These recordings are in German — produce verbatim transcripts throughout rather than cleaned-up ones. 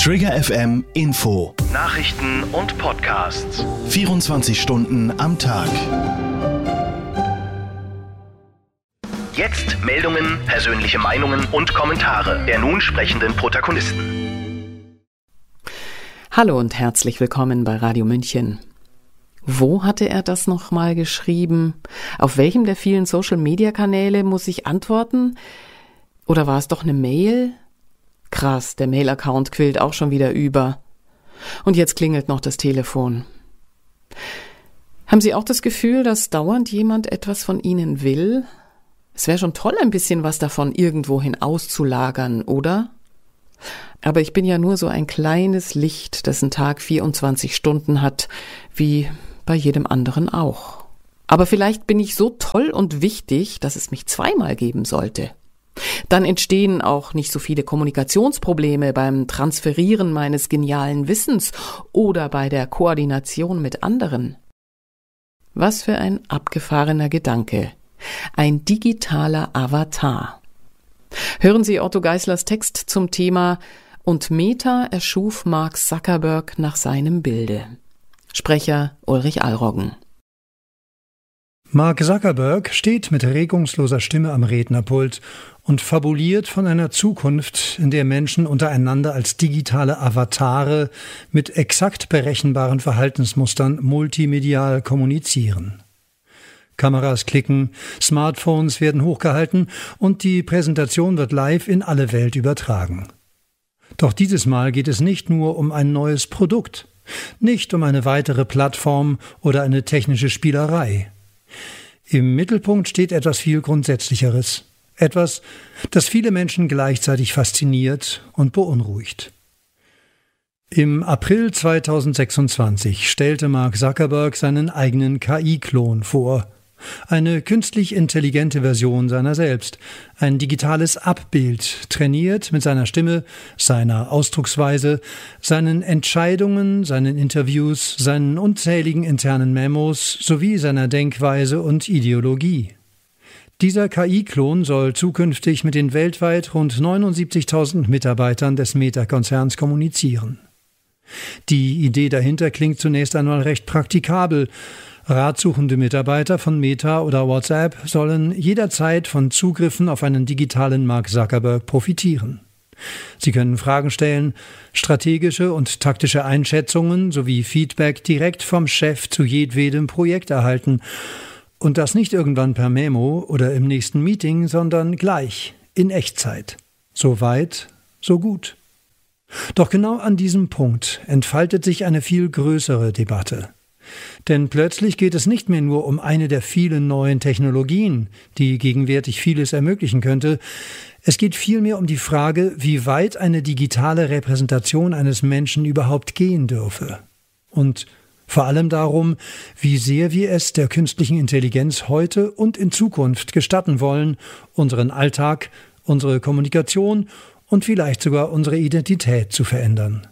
Trigger F M Info. Nachrichten und Podcasts. vierundzwanzig Stunden am Tag. Jetzt Meldungen, persönliche Meinungen und Kommentare der nun sprechenden Protagonisten. Hallo und herzlich willkommen bei Radio München. Wo hatte er das nochmal geschrieben? Auf welchem der vielen Social-Media-Kanäle muss ich antworten? Oder war es doch eine Mail? Krass, der Mail-Account quillt auch schon wieder über. Und jetzt klingelt noch das Telefon. Haben Sie auch das Gefühl, dass dauernd jemand etwas von Ihnen will? Es wäre schon toll, ein bisschen was davon irgendwohin auszulagern, oder? Aber ich bin ja nur so ein kleines Licht, dessen Tag vierundzwanzig Stunden hat, wie bei jedem anderen auch. Aber vielleicht bin ich so toll und wichtig, dass es mich zweimal geben sollte. Dann entstehen auch nicht so viele Kommunikationsprobleme beim Transferieren meines genialen Wissens oder bei der Koordination mit anderen. Was für ein abgefahrener Gedanke. Ein digitaler Avatar. Hören Sie Otto Geisslers Text zum Thema „Und Meta erschuf Mark Zuckerberg nach seinem Bilde". Sprecher Ulrich Allroggen. Mark Zuckerberg steht mit regungsloser Stimme am Rednerpult und fabuliert von einer Zukunft, in der Menschen untereinander als digitale Avatare mit exakt berechenbaren Verhaltensmustern multimedial kommunizieren. Kameras klicken, Smartphones werden hochgehalten und die Präsentation wird live in alle Welt übertragen. Doch dieses Mal geht es nicht nur um ein neues Produkt, nicht um eine weitere Plattform oder eine technische Spielerei. Im Mittelpunkt steht etwas viel Grundsätzlicheres, etwas, das viele Menschen gleichzeitig fasziniert und beunruhigt. Im April zweitausendsechsundzwanzig stellte Mark Zuckerberg seinen eigenen K I-Klon vor. Eine künstlich intelligente Version seiner selbst, ein digitales Abbild, trainiert mit seiner Stimme, seiner Ausdrucksweise, seinen Entscheidungen, seinen Interviews, seinen unzähligen internen Memos sowie seiner Denkweise und Ideologie. Dieser K I-Klon soll zukünftig mit den weltweit rund neunundsiebzigtausend Mitarbeitern des Meta-Konzerns kommunizieren. Die Idee dahinter klingt zunächst einmal recht praktikabel. Ratsuchende Mitarbeiter von Meta oder WhatsApp sollen jederzeit von Zugriffen auf einen digitalen Mark Zuckerberg profitieren. Sie können Fragen stellen, strategische und taktische Einschätzungen sowie Feedback direkt vom Chef zu jedwedem Projekt erhalten. Und das nicht irgendwann per Memo oder im nächsten Meeting, sondern gleich, in Echtzeit. So weit, so gut. Doch genau an diesem Punkt entfaltet sich eine viel größere Debatte. Denn plötzlich geht es nicht mehr nur um eine der vielen neuen Technologien, die gegenwärtig vieles ermöglichen könnte. Es geht vielmehr um die Frage, wie weit eine digitale Repräsentation eines Menschen überhaupt gehen dürfe. Und vor allem darum, wie sehr wir es der künstlichen Intelligenz heute und in Zukunft gestatten wollen, unseren Alltag, unsere Kommunikation und vielleicht sogar unsere Identität zu verändern.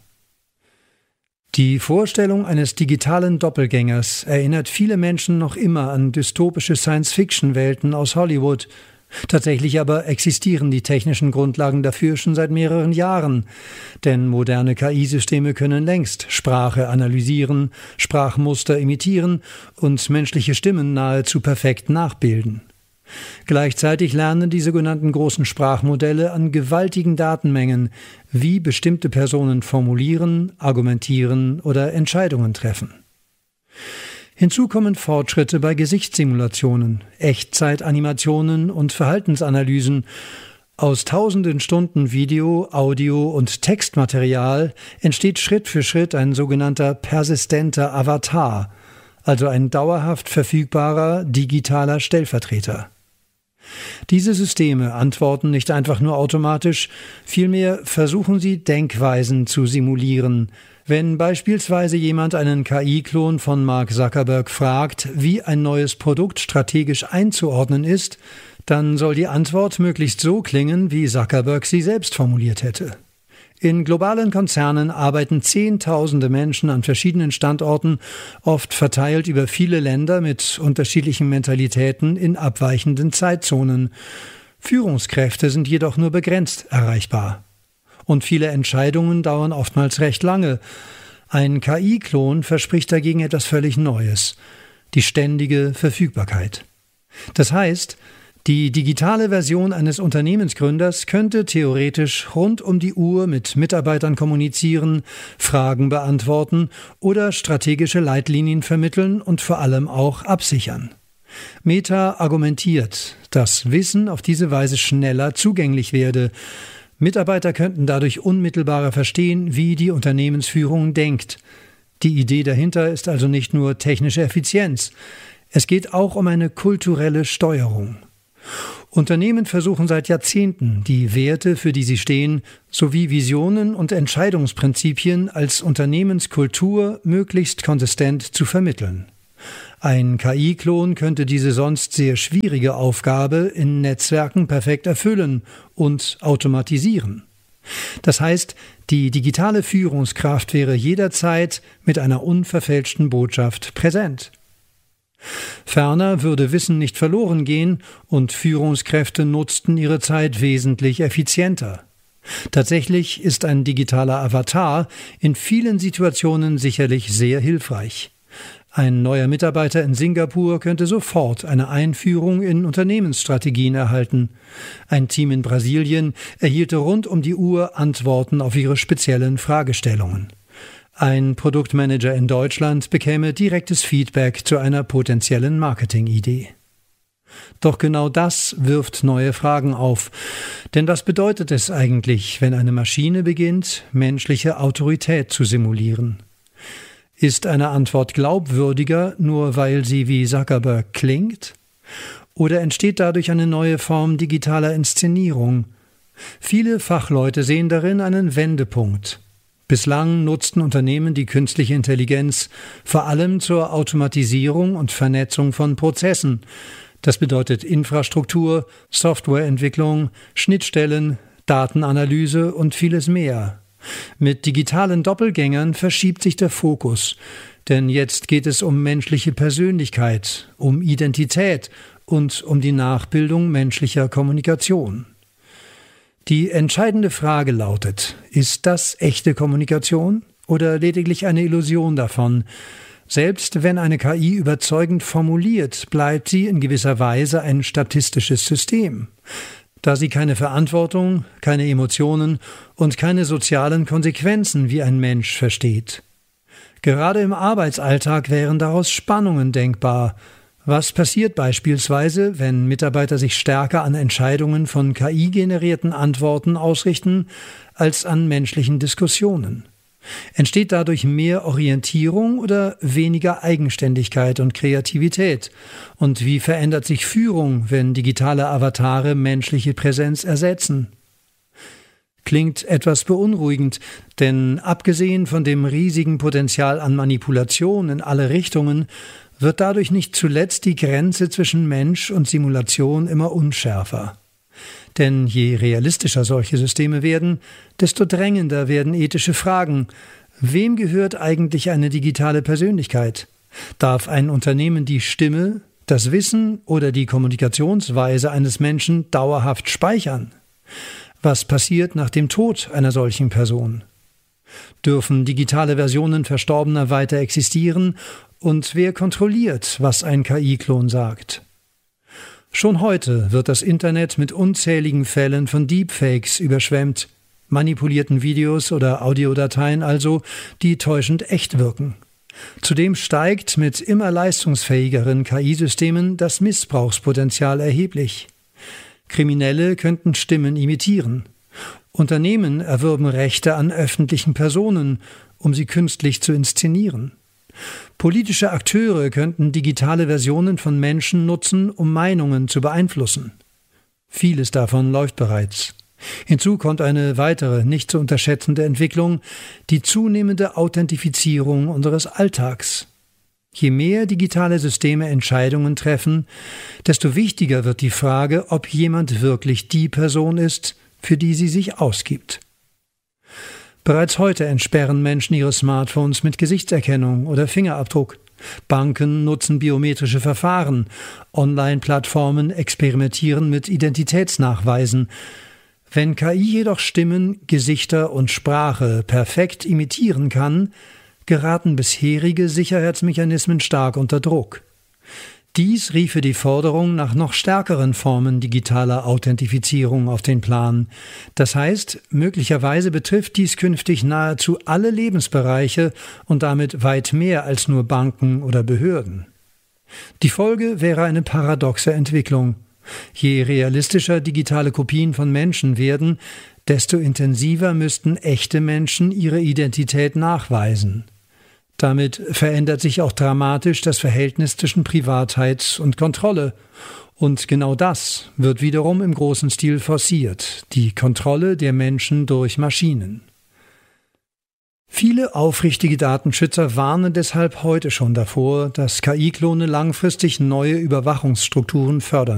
Die Vorstellung eines digitalen Doppelgängers erinnert viele Menschen noch immer an dystopische Science-Fiction-Welten aus Hollywood. Tatsächlich aber existieren die technischen Grundlagen dafür schon seit mehreren Jahren, denn moderne K I-Systeme können längst Sprache analysieren, Sprachmuster imitieren und menschliche Stimmen nahezu perfekt nachbilden. Gleichzeitig lernen die sogenannten großen Sprachmodelle an gewaltigen Datenmengen, wie bestimmte Personen formulieren, argumentieren oder Entscheidungen treffen. Hinzu kommen Fortschritte bei Gesichtssimulationen, Echtzeitanimationen und Verhaltensanalysen. Aus tausenden Stunden Video, Audio und Textmaterial entsteht Schritt für Schritt ein sogenannter persistenter Avatar, also ein dauerhaft verfügbarer digitaler Stellvertreter. Diese Systeme antworten nicht einfach nur automatisch, vielmehr versuchen sie, Denkweisen zu simulieren. Wenn beispielsweise jemand einen K I-Klon von Mark Zuckerberg fragt, wie ein neues Produkt strategisch einzuordnen ist, dann soll die Antwort möglichst so klingen, wie Zuckerberg sie selbst formuliert hätte. In globalen Konzernen arbeiten Zehntausende Menschen an verschiedenen Standorten, oft verteilt über viele Länder mit unterschiedlichen Mentalitäten in abweichenden Zeitzonen. Führungskräfte sind jedoch nur begrenzt erreichbar. Und viele Entscheidungen dauern oftmals recht lange. Ein K I-Klon verspricht dagegen etwas völlig Neues: die ständige Verfügbarkeit. Das heißt, die digitale Version eines Unternehmensgründers könnte theoretisch rund um die Uhr mit Mitarbeitern kommunizieren, Fragen beantworten oder strategische Leitlinien vermitteln und vor allem auch absichern. Meta argumentiert, dass Wissen auf diese Weise schneller zugänglich werde. Mitarbeiter könnten dadurch unmittelbarer verstehen, wie die Unternehmensführung denkt. Die Idee dahinter ist also nicht nur technische Effizienz, es geht auch um eine kulturelle Steuerung. Unternehmen versuchen seit Jahrzehnten, die Werte, für die sie stehen, sowie Visionen und Entscheidungsprinzipien als Unternehmenskultur möglichst konsistent zu vermitteln. Ein K I-Klon könnte diese sonst sehr schwierige Aufgabe in Netzwerken perfekt erfüllen und automatisieren. Das heißt, die digitale Führungskraft wäre jederzeit mit einer unverfälschten Botschaft präsent. Ferner würde Wissen nicht verloren gehen und Führungskräfte nutzten ihre Zeit wesentlich effizienter. Tatsächlich ist ein digitaler Avatar in vielen Situationen sicherlich sehr hilfreich. Ein neuer Mitarbeiter in Singapur könnte sofort eine Einführung in Unternehmensstrategien erhalten. Ein Team in Brasilien erhielte rund um die Uhr Antworten auf ihre speziellen Fragestellungen. Ein Produktmanager in Deutschland bekäme direktes Feedback zu einer potenziellen Marketingidee. Doch genau das wirft neue Fragen auf. Denn was bedeutet es eigentlich, wenn eine Maschine beginnt, menschliche Autorität zu simulieren? Ist eine Antwort glaubwürdiger, nur weil sie wie Zuckerberg klingt? Oder entsteht dadurch eine neue Form digitaler Inszenierung? Viele Fachleute sehen darin einen Wendepunkt. Bislang nutzten Unternehmen die künstliche Intelligenz vor allem zur Automatisierung und Vernetzung von Prozessen. Das bedeutet Infrastruktur, Softwareentwicklung, Schnittstellen, Datenanalyse und vieles mehr. Mit digitalen Doppelgängern verschiebt sich der Fokus, denn jetzt geht es um menschliche Persönlichkeit, um Identität und um die Nachbildung menschlicher Kommunikation. Die entscheidende Frage lautet: Ist das echte Kommunikation oder lediglich eine Illusion davon? Selbst wenn eine K I überzeugend formuliert, bleibt sie in gewisser Weise ein statistisches System, da sie keine Verantwortung, keine Emotionen und keine sozialen Konsequenzen wie ein Mensch versteht. Gerade im Arbeitsalltag wären daraus Spannungen denkbar. Was passiert beispielsweise, wenn Mitarbeiter sich stärker an Entscheidungen von K I-generierten Antworten ausrichten als an menschlichen Diskussionen? Entsteht dadurch mehr Orientierung oder weniger Eigenständigkeit und Kreativität? Und wie verändert sich Führung, wenn digitale Avatare menschliche Präsenz ersetzen? Klingt etwas beunruhigend, denn abgesehen von dem riesigen Potenzial an Manipulation in alle Richtungen wird dadurch nicht zuletzt die Grenze zwischen Mensch und Simulation immer unschärfer. Denn je realistischer solche Systeme werden, desto drängender werden ethische Fragen. Wem gehört eigentlich eine digitale Persönlichkeit? Darf ein Unternehmen die Stimme, das Wissen oder die Kommunikationsweise eines Menschen dauerhaft speichern? Was passiert nach dem Tod einer solchen Person? Dürfen digitale Versionen Verstorbener weiter existieren? Und wer kontrolliert, was ein K I-Klon sagt? Schon heute wird das Internet mit unzähligen Fällen von Deepfakes überschwemmt, manipulierten Videos oder Audiodateien also, die täuschend echt wirken. Zudem steigt mit immer leistungsfähigeren K I-Systemen das Missbrauchspotenzial erheblich. Kriminelle könnten Stimmen imitieren. Unternehmen erwürben Rechte an öffentlichen Personen, um sie künstlich zu inszenieren. Politische Akteure könnten digitale Versionen von Menschen nutzen, um Meinungen zu beeinflussen. Vieles davon läuft bereits. Hinzu kommt eine weitere, nicht zu unterschätzende Entwicklung, die zunehmende Authentifizierung unseres Alltags. Je mehr digitale Systeme Entscheidungen treffen, desto wichtiger wird die Frage, ob jemand wirklich die Person ist, für die sie sich ausgibt. Bereits heute entsperren Menschen ihre Smartphones mit Gesichtserkennung oder Fingerabdruck. Banken nutzen biometrische Verfahren. Online-Plattformen experimentieren mit Identitätsnachweisen. Wenn K I jedoch Stimmen, Gesichter und Sprache perfekt imitieren kann, geraten bisherige Sicherheitsmechanismen stark unter Druck. Dies riefe die Forderung nach noch stärkeren Formen digitaler Authentifizierung auf den Plan. Das heißt, möglicherweise betrifft dies künftig nahezu alle Lebensbereiche und damit weit mehr als nur Banken oder Behörden. Die Folge wäre eine paradoxe Entwicklung. Je realistischer digitale Kopien von Menschen werden, desto intensiver müssten echte Menschen ihre Identität nachweisen. Damit verändert sich auch dramatisch das Verhältnis zwischen Privatheit und Kontrolle. Und genau das wird wiederum im großen Stil forciert, die Kontrolle der Menschen durch Maschinen. Viele aufrichtige Datenschützer warnen deshalb heute schon davor, dass K I-Klone langfristig neue Überwachungsstrukturen fördern.